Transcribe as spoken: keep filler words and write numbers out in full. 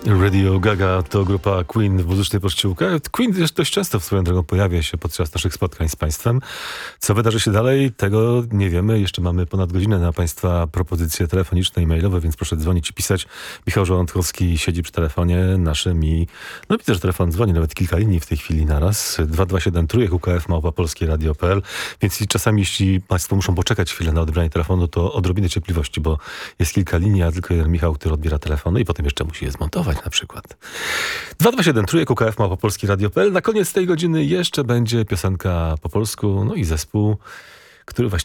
Radio Gaga to grupa Queen w muzycznej poczcie U K F. Queen dość często swoją drogą pojawia się podczas naszych spotkań z Państwem. Co wydarzy się dalej, tego nie wiemy. Jeszcze mamy ponad godzinę na Państwa propozycje telefoniczne i mailowe, więc proszę dzwonić i pisać. Michał Żołądkowski siedzi przy telefonie naszym i no widzę, że telefon dzwoni, nawet kilka linii w tej chwili naraz. dwa dwa siedem trójek U K F małpa polskie radio kropka p l. Więc czasami, jeśli Państwo muszą poczekać chwilę na odebranie telefonu, to odrobinę cierpliwości, bo jest kilka linii, a tylko jeden Michał, który odbiera telefony i potem jeszcze musi je zmontować na przykład. dwa dwa siedem trójek U K F małpa polskie radio kropka p l. Na koniec tej godziny jeszcze będzie piosenka po polsku, no i zespół, który właściwie